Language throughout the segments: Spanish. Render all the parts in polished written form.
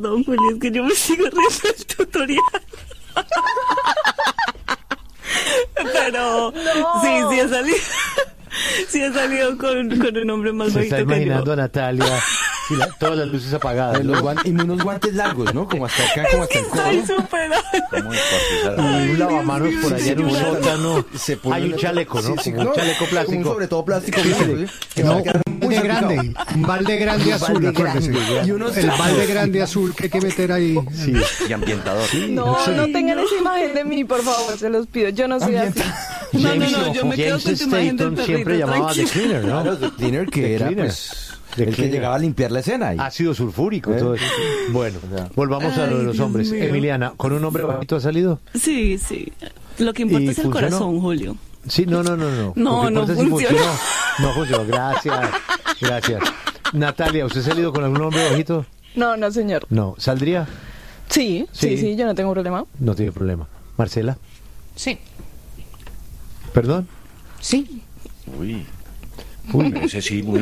Perdón, Juli, es que yo me sigo riendo el tutorial. Pero sí he salido. Sí he salido con un hombre más bajito. Se está imaginando a Natalia, todas las luces apagadas. Y unos guantes largos, ¿no? Como hasta acá, como hasta el codo. Estoy súper. Y un lavamanos por allá en un sótano. Hay un chaleco, ¿no? Sí, como un chaleco plástico. Como un sobre todo plástico. Muy grande. Un balde grande azul, acuérdese. El balde grande azul que hay que meter ahí. Sí. Y ambientador. No tengan esa imagen de mí, por favor, se los pido. Yo no soy así. No, yo me quedo con tu imagen del perrito. Siempre llamaba The Cleaner, ¿no? Claro, The Cleaner, que era pues el que llegaba a limpiar la escena. Ácido sulfúrico, todo eso. Bueno, volvamos a lo de los hombres. Mío. Emiliana, ¿con un hombre bajito ha salido? Sí. Lo que importa es el corazón, Julio. Sí, no. No funcionó. No funcionó, gracias. Natalia, ¿usted ha salido con algún hombre bajito? No, señor. No, ¿saldría? Sí, yo no tengo problema. No tiene problema. ¿Marcela? Sí. ¿Perdón? Sí. Uy, ese sí, muy...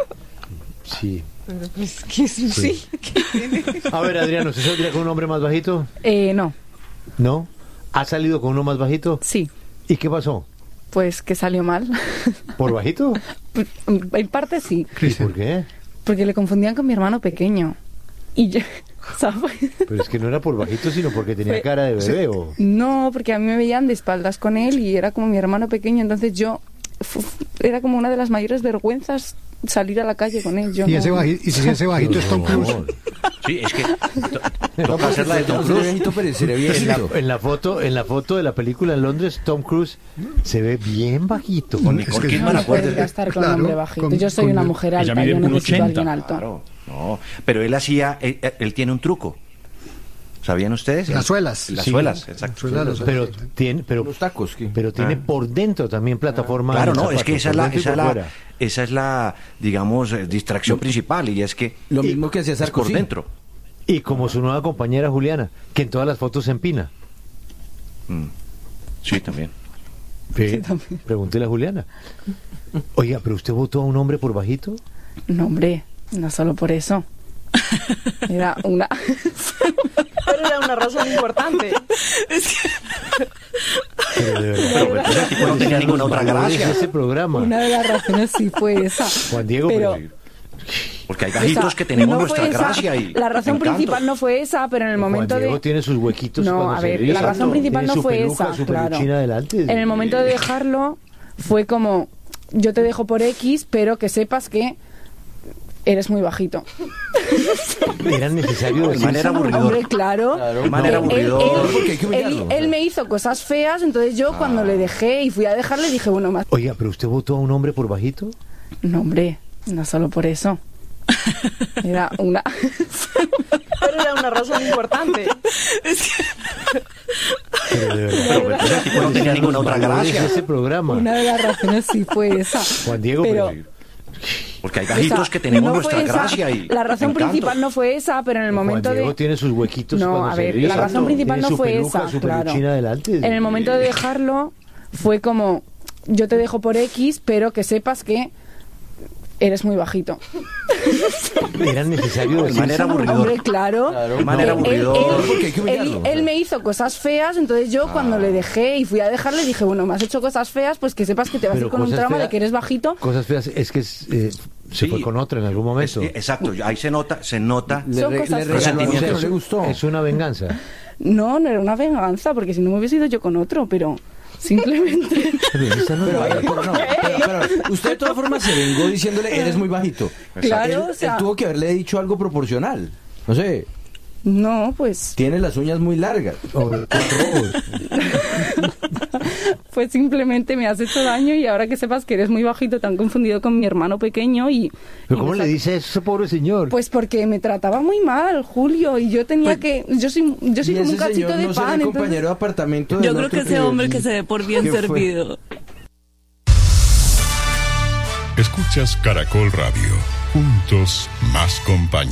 Sí. Pero pues que sí. A ver, Adriano, ¿usted saldría con un hombre más bajito? No. ¿No? ¿Ha salido con uno más bajito? Sí. ¿Y qué pasó? Pues que salió mal. ¿Por bajito? En parte sí. ¿Y por qué? Porque le confundían con mi hermano pequeño. Y yo, ¿sabes? Pero es que no era por bajito, sino porque tenía cara de bebé, ¿o? No, porque a mí me veían de espaldas con él y era como mi hermano pequeño, entonces yo... Era como una de las mayores vergüenzas salir a la calle con él. Yo y ese bajito es Tom Cruise. Sí, es que toca hacer la de Tom Cruise. En la foto de la película en Londres, Tom Cruise se ve bien bajito. Con Nicole Kidman, no puedes estar con un hombre bajito. Yo soy una mujer alta, yo necesito a alguien alto. Claro, no, pero él tiene un truco. ¿Sabían ustedes? Las suelas. Las suelas, exacto. Pero tiene los tacos. Pero tiene por dentro también plataforma. Claro, no, es que esa es la, digamos, distracción principal, y es que lo mismo que hacía Sarkozy por dentro. Y como su nueva compañera Juliana, que en todas las fotos se empina. Sí, también. Sí, también. Pregúntele a Juliana. Oiga, ¿pero usted votó a un hombre por bajito? No, hombre, no solo por eso. Era una... Pero era una razón importante. Pero de verdad. Pero ese tipo no tenía ninguna otra gracia. Ese programa. Una de las razones sí fue esa. Juan Diego, pero... Porque hay gajitos que tenemos nuestra gracia y la razón principal no fue esa, pero en el momento Juan Diego tiene sus huequitos. No, a ver, la razón principal no fue esa, claro. En el momento de dejarlo fue como, yo te dejo por X, pero que sepas que eres muy bajito. Era necesario de manera aburridora. Hombre, claro. Él me hizo cosas feas, entonces yo cuando le dejé y fui a dejarle dije, bueno, más. Oiga, ¿pero usted votó a un hombre por bajito? No, hombre, no solo por eso. Era una... Pero era una razón importante. Pero de verdad. Ese tipo no tenía ninguna otra gracia. Ese programa. Una de las razones sí fue esa. Juan Diego, porque hay gajitos que tenemos nuestra gracia y la razón principal no fue esa, pero en el momento Juan Diego de... tiene sus huequitos. No, a ver, la razón principal no fue esa, claro. En el momento de dejarlo fue como, yo te dejo por X, pero que sepas que eres muy bajito. Era necesario de manera aburridora. Hombre, claro. De manera aburridora. Él me hizo cosas feas, entonces yo cuando le dejé y fui a dejarle dije, bueno, me has hecho cosas feas, pues que sepas que te vas a ir con un trauma de que eres bajito. Cosas feas, es que se fue con otra en algún momento. Exacto, ahí se nota. Son cosas feas. No le gustó. Es una venganza. No era una venganza, porque si no me hubiese ido yo con otro, pero... Simplemente. Pero usted de todas formas se vengó diciéndole, eres muy bajito. Claro, él tuvo que haberle dicho algo proporcional. No sé. No, pues... Tiene las uñas muy largas. Pues simplemente me has hecho daño y ahora que sepas que eres muy bajito te han confundido con mi hermano pequeño y... ¿Pero cómo le dice eso, pobre señor? Pues porque me trataba muy mal, Julio, y yo tenía que... Yo soy como un cachito de pan. No compañero de apartamento yo creo que ese hombre que se dé por bien servido. Escuchas Caracol Radio. Juntos más compañía.